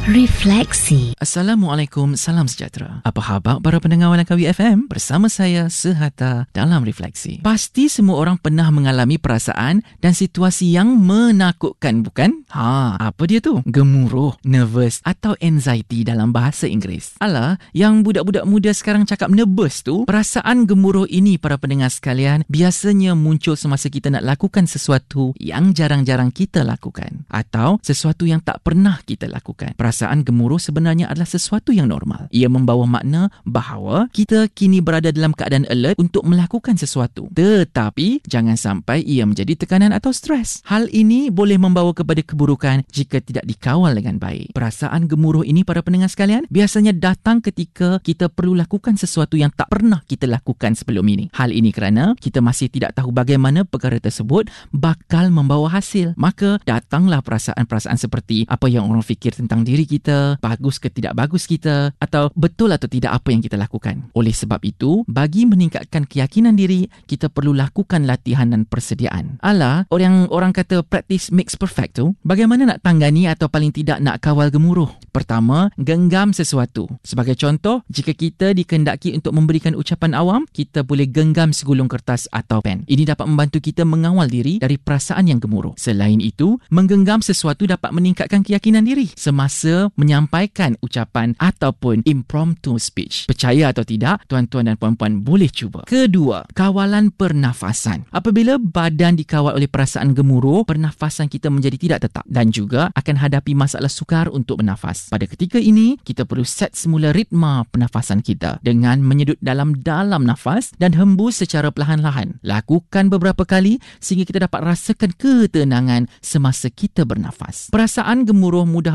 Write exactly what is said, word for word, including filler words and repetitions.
Refleksi. Assalamualaikum, salam sejahtera. Apa khabar para pendengar Langkawi F M? Bersama saya, Sehatta dalam Refleksi. Pasti semua orang pernah mengalami perasaan dan situasi yang menakutkan, bukan? Ha, apa dia tu? Gemuruh, nervous atau anxiety dalam bahasa Inggeris. Alah, yang budak-budak muda sekarang cakap nervous tu, perasaan gemuruh ini para pendengar sekalian biasanya muncul semasa kita nak lakukan sesuatu yang jarang-jarang kita lakukan atau sesuatu yang tak pernah kita lakukan. Perasaan gemuruh sebenarnya adalah sesuatu yang normal. Ia membawa makna bahawa kita kini berada dalam keadaan alert untuk melakukan sesuatu. Tetapi, jangan sampai ia menjadi tekanan atau stres. Hal ini boleh membawa kepada keburukan jika tidak dikawal dengan baik. Perasaan gemuruh ini para pendengar sekalian biasanya datang ketika kita perlu lakukan sesuatu yang tak pernah kita lakukan sebelum ini. Hal ini kerana kita masih tidak tahu bagaimana perkara tersebut bakal membawa hasil. Maka datanglah perasaan-perasaan seperti apa yang orang fikir tentang diri kita, bagus ke tidak bagus kita, atau betul atau tidak apa yang kita lakukan. Oleh sebab itu, bagi meningkatkan keyakinan diri, kita perlu lakukan latihan dan persediaan. Alah, orang orang kata practice makes perfect tu, bagaimana nak tanggani atau paling tidak nak kawal gemuruh? Pertama, genggam sesuatu. Sebagai contoh, jika kita dikehendaki untuk memberikan ucapan awam, kita boleh genggam segulung kertas atau pen. Ini dapat membantu kita mengawal diri dari perasaan yang gemuruh. Selain itu, menggenggam sesuatu dapat meningkatkan keyakinan diri semasa menyampaikan ucapan ataupun impromptu speech. Percaya atau tidak, tuan-tuan dan puan-puan boleh cuba. Kedua, kawalan pernafasan. Apabila badan dikawal oleh perasaan gemuruh, pernafasan kita menjadi tidak tetap dan juga akan hadapi masalah sukar untuk bernafas. Pada ketika ini, kita perlu set semula ritma pernafasan kita dengan menyedut dalam-dalam nafas dan hembus secara perlahan-lahan. Lakukan beberapa kali sehingga kita dapat rasakan ketenangan semasa kita bernafas. Perasaan gemuruh mudah